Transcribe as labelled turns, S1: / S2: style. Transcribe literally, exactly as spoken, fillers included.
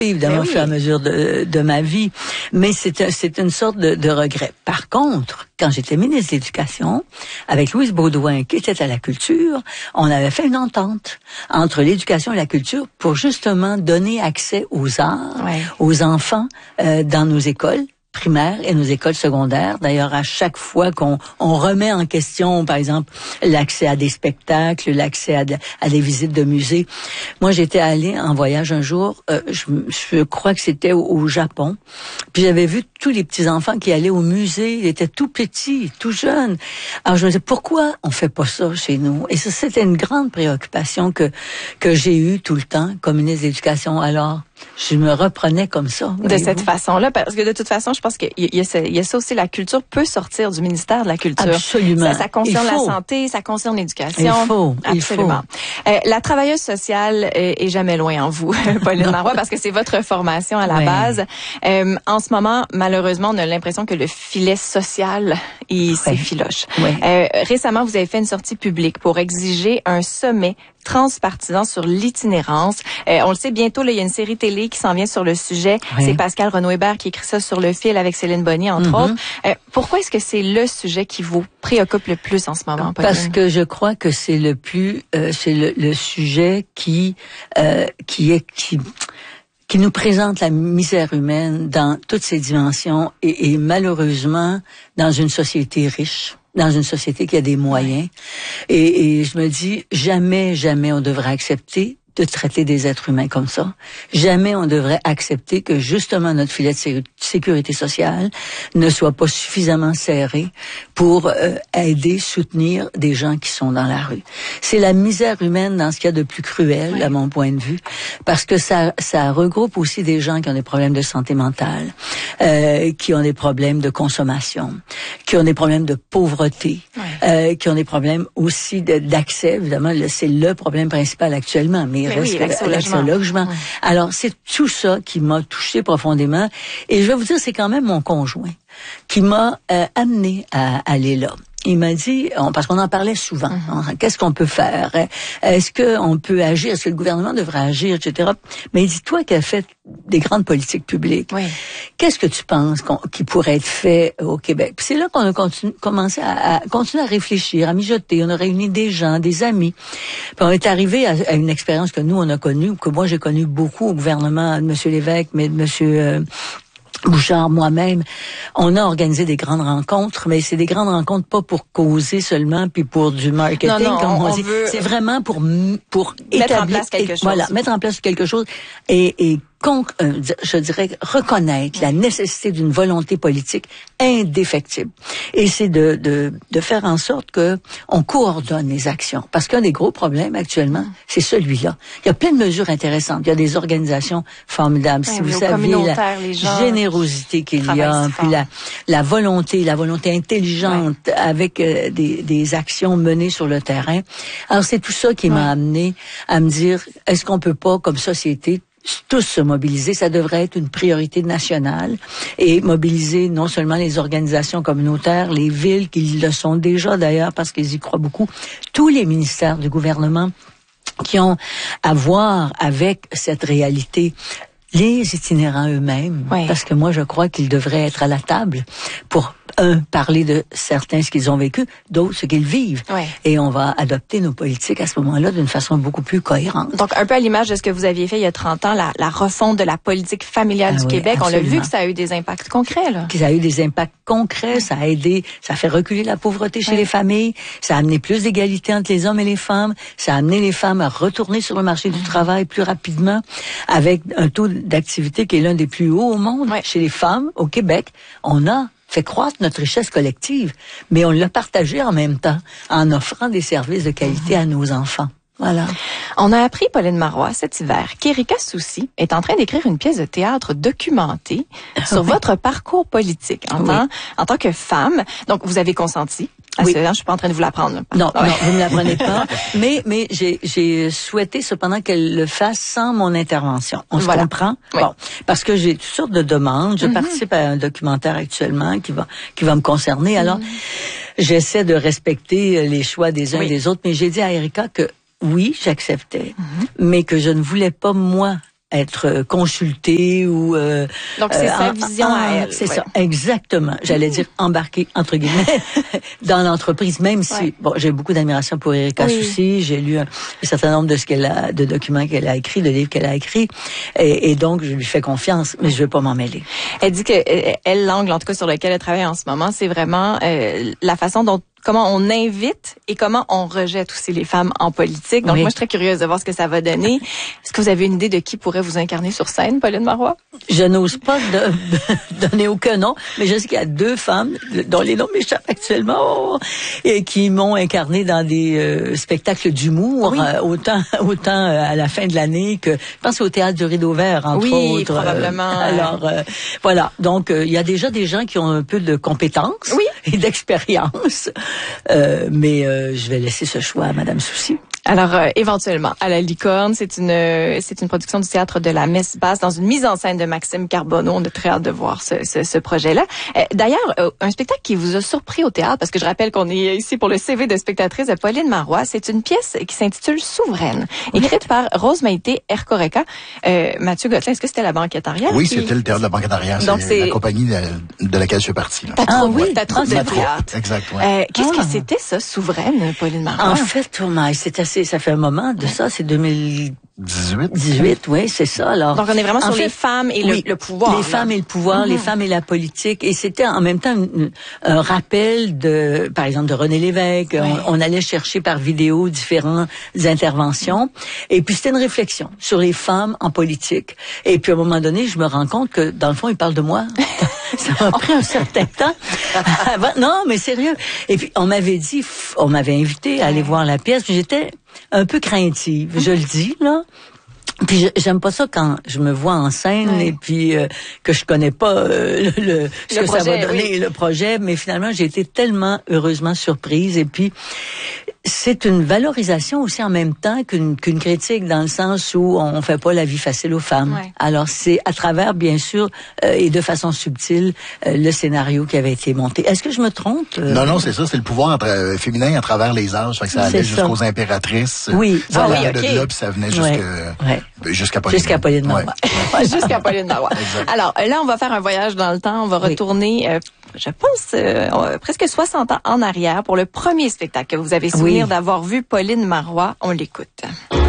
S1: évidemment,
S2: Mais
S1: au
S2: oui.
S1: fur et à mesure de, de ma vie. Mais c'est, c'est une sorte de, de regret. Par contre, quand j'étais ministre de l'Éducation, avec Louise Baudouin, qui était à la culture, on avait fait une entente entre l'éducation et la culture pour justement donner accès aux arts,
S2: ouais.
S1: aux enfants euh, dans nos écoles primaires et nos écoles secondaires. D'ailleurs, à chaque fois qu'on on remet en question, par exemple, l'accès à des spectacles, l'accès à, de, à des visites de musées. Moi, j'étais allée en voyage un jour, euh, je, je crois que c'était au, au Japon, puis j'avais vu tous les petits-enfants qui allaient au musée, ils étaient tout petits, tout jeunes. Alors, je me disais, pourquoi on fait pas ça chez nous? Et ça, c'était une grande préoccupation que que j'ai eue tout le temps comme ministre de l'Éducation. Alors, je me reprenais comme ça.
S2: De cette façon-là, parce que de toute façon, je pense qu'il y a, ça, il y a ça aussi, la culture peut sortir du ministère de la Culture.
S1: Absolument.
S2: Ça, ça concerne la santé, ça concerne l'éducation.
S1: Il faut,
S2: absolument.
S1: Il faut.
S2: Euh, la travailleuse sociale est, est jamais loin en vous, Pauline Marois, parce que c'est votre formation à la
S1: ouais.
S2: base. Euh, en ce moment, malheureusement, on a l'impression que le filet social, il ouais. s'effiloche.
S1: Ouais.
S2: Euh, récemment, vous avez fait une sortie publique pour exiger un sommet transpartisan sur l'itinérance. Euh, on le sait, bientôt, là, il y a une série télé qui s'en vient sur le sujet. Oui. C'est Pascal Renaud-Hébert qui écrit ça sur Le Fil avec Céline Bonnier, entre mm-hmm. autres. Euh, pourquoi est-ce que c'est le sujet qui vous préoccupe le plus en ce moment, Pauline?
S1: Parce que je crois que c'est le plus, euh, c'est le, le sujet qui, euh, qui est, qui, qui nous présente la misère humaine dans toutes ses dimensions et, et malheureusement dans une société riche. Dans une société qui a des moyens. Et, et je me dis, jamais, jamais on devrait accepter de traiter des êtres humains comme ça. Jamais on devrait accepter que justement notre filet de sécurité sociale ne soit pas suffisamment serré pour euh, aider, soutenir des gens qui sont dans la rue. C'est la misère humaine dans ce qu'il y a de plus cruel, oui. à mon point de vue, parce que ça, ça regroupe aussi des gens qui ont des problèmes de santé mentale, euh, qui ont des problèmes de consommation, qui ont des problèmes de pauvreté, oui. euh, qui ont des problèmes aussi de, d'accès. Évidemment, c'est le problème principal actuellement, mais
S2: Mais oui, l'accès au logement.
S1: logement. Oui. Alors, c'est tout ça qui m'a touché profondément. Et je vais vous dire, c'est quand même mon conjoint qui m'a euh, amené à, à aller là. Il m'a dit, on, parce qu'on en parlait souvent, mm-hmm. hein, qu'est-ce qu'on peut faire? Est-ce qu'on peut agir? Est-ce que le gouvernement devrait agir, et cetera. Mais il dit, toi qui as fait des grandes politiques publiques, oui. qu'est-ce que tu penses qu'on, qui pourrait être fait au Québec? Puis c'est là qu'on a continu, commencé à, à continuer à réfléchir, à mijoter. On a réuni des gens, des amis. Puis on est arrivé à, à une expérience que nous, on a connue, que moi, j'ai connue beaucoup au gouvernement de M. Lévesque, mais de M. Euh, Bouchard, moi-même, on a organisé des grandes rencontres, mais c'est des grandes rencontres pas pour causer seulement, puis pour du marketing,
S2: non, non,
S1: comme on,
S2: on
S1: dit.
S2: Veut...
S1: C'est vraiment pour pour
S2: mettre
S1: établir,
S2: en place quelque chose.
S1: Voilà, mettre en place quelque chose et, et con, euh, je dirais reconnaître oui. la nécessité d'une volonté politique indéfectible. Et c'est de, de de faire en sorte que on coordonne les actions. Parce qu'un des gros problèmes actuellement, c'est celui-là. Il y a plein de mesures intéressantes. Il y a des organisations formidables.
S2: Oui,
S1: si
S2: oui,
S1: vous saviez la
S2: les gens
S1: générosité qu'il y a, puis la la volonté, la volonté intelligente ouais. avec euh, des des actions menées sur le terrain. Alors c'est tout ça qui ouais. m'a amené à me dire, est-ce qu'on peut pas comme société tous se mobiliser, ça devrait être une priorité nationale et mobiliser non seulement les organisations communautaires, les villes qui le sont déjà d'ailleurs parce qu'ils y croient beaucoup, tous les ministères du gouvernement qui ont à voir avec cette réalité. Les itinérants eux-mêmes, oui. parce que moi je crois qu'ils devraient être à la table pour un, parler de certains ce qu'ils ont vécu, d'autres ce qu'ils vivent.
S2: Oui.
S1: Et on va adopter nos politiques à ce moment-là d'une façon beaucoup plus cohérente.
S2: Donc, un peu à l'image de ce que vous aviez fait il y a trente ans, la, la refonte de la politique familiale ah, du oui, Québec. Absolument. On l'a vu que ça a eu des impacts concrets, là.
S1: Que ça a eu des impacts concrets, oui. ça a aidé, ça a fait reculer la pauvreté chez oui. les familles, ça a amené plus d'égalité entre les hommes et les femmes, ça a amené les femmes à retourner sur le marché du travail plus rapidement, avec un taux d'activité qui est l'un des plus hauts au monde. Oui. Chez les femmes, au Québec, on a fait croître notre richesse collective, mais on l'a partagée en même temps, en offrant des services de qualité mmh. à nos enfants. Voilà.
S2: On a appris, Pauline Marois, cet hiver, qu'Erika Soucy est en train d'écrire une pièce de théâtre documentée sur oui. votre parcours politique en, oui. tant, en tant que femme. Donc, vous avez consenti. À oui. ce, je suis pas en train de vous l'apprendre.
S1: Non, non, vous ne l'apprenez pas. Mais, mais j'ai, j'ai souhaité cependant qu'elle le fasse sans mon intervention. On
S2: voilà.
S1: se comprend?
S2: Oui.
S1: Bon. Parce que j'ai toutes sortes de demandes. Je mm-hmm. participe à un documentaire actuellement qui va, qui va me concerner. Alors, mm-hmm. j'essaie de respecter les choix des uns oui. et des autres. Mais j'ai dit à Erika que oui, j'acceptais. Mm-hmm. Mais que je ne voulais pas, moi, être consultée ou euh,
S2: donc c'est
S1: euh,
S2: sa
S1: en,
S2: vision
S1: en,
S2: à elle.
S1: C'est
S2: ouais.
S1: ça, exactement. J'allais dire embarquer entre guillemets dans l'entreprise, même si
S2: ouais.
S1: bon, j'ai beaucoup d'admiration pour Erika
S2: oui.
S1: Soucy. J'ai lu un, un certain nombre de ce qu'elle a, de documents qu'elle a écrits, de livres qu'elle a écrits, et, et donc je lui fais confiance, mais je veux pas m'en mêler.
S2: Elle dit que elle, l'angle en tout cas sur lequel elle travaille en ce moment, c'est vraiment euh, la façon dont comment on invite et comment on rejette aussi les femmes en politique. Donc, oui. moi, je suis très curieuse de voir ce que ça va donner. Est-ce que vous avez une idée de qui pourrait vous incarner sur scène, Pauline Marois?
S1: Je n'ose pas de, de donner aucun nom, mais je sais qu'il y a deux femmes dont les noms m'échappent actuellement et qui m'ont incarné dans des euh, spectacles d'humour, oui. euh, autant autant euh, à la fin de l'année que, je pense, au Théâtre du Rideau Vert, entre
S2: oui,
S1: autres.
S2: Oui, probablement.
S1: Euh, alors, euh, voilà. Donc, euh, il y a déjà des gens qui ont un peu de compétences
S2: oui.
S1: et d'expérience. Euh, mais euh, je vais laisser ce choix à Madame Soucy.
S2: Alors, euh, éventuellement, à la Licorne, c'est une c'est une production du théâtre de la Messe Basse dans une mise en scène de Maxime Carbonneau. On a très hâte de voir ce, ce, ce projet-là. Euh, d'ailleurs, euh, un spectacle qui vous a surpris au théâtre, parce que je rappelle qu'on est ici pour le C V de spectatrice de Pauline Marois, c'est une pièce qui s'intitule Souveraine, écrite par Rose Maïté Ercoreka. Euh, Mathieu Gosselin, est-ce que c'était la banquette arrière?
S3: Oui,
S2: qui...
S3: c'était le théâtre de la banquette arrière. Donc, c'est, c'est la compagnie de, de laquelle je fais partie. Là.
S2: T'as
S1: ah,
S2: trop,
S1: oui,
S2: t'as trop de théâtre.
S3: Exact, oui.
S2: Euh, qu'est-ce
S1: ah.
S2: que c'était ça, Souveraine, Pauline Marois?
S1: En fait, oh my, c'est assez, ça fait un moment de ça, c'est deux mille
S3: dix-huit.
S1: dix-huit, oui, c'est ça. Alors,
S2: donc on est vraiment
S1: en
S2: sur
S1: fait,
S2: les femmes et le,
S1: oui,
S2: le pouvoir.
S1: Les
S2: là.
S1: femmes et le pouvoir, mm-hmm. les femmes et la politique. Et c'était en même temps un, un rappel de, par exemple, de René Lévesque. Oui. On, on allait chercher par vidéo différentes interventions. Et puis c'était une réflexion sur les femmes en politique. Et puis à un moment donné, je me rends compte que dans le fond, ils parlent de moi. Ça m'a pris un certain temps. Non, mais sérieux. Et puis on m'avait dit, on m'avait invité à aller voir la pièce. Puis j'étais un peu craintive, je le dis là. Puis j'aime pas ça quand je me vois en scène oui. et puis euh, que je connais pas euh, le, le ce le que projet, ça va donner oui. le projet, mais finalement j'ai été tellement heureusement surprise. Et puis c'est une valorisation aussi en même temps qu'une qu'une critique, dans le sens où on fait pas la vie facile aux femmes. Ouais. Alors c'est à travers, bien sûr, euh, et de façon subtile, euh, le scénario qui avait été monté. Est-ce que je me trompe? Euh...
S3: Non, non, c'est ça. C'est le pouvoir entre, euh, féminin à travers les âges. Fait que ça allait jusqu'aux ça. impératrices.
S1: Oui,
S3: ça
S1: voilà.
S3: allait
S2: okay.
S3: de là, puis ça venait jusqu'à
S1: ouais. ouais.
S3: jusqu'à Pauline.
S1: Jusqu'à Pauline Marois.
S2: Ouais. Jusqu'à Pauline Marois. Alors là, on va faire un voyage dans le temps. On va retourner... Oui. Euh, je pense, euh, presque soixante ans en arrière pour le premier spectacle que vous avez souvenir oui. d'avoir vu Pauline Marois. On l'écoute.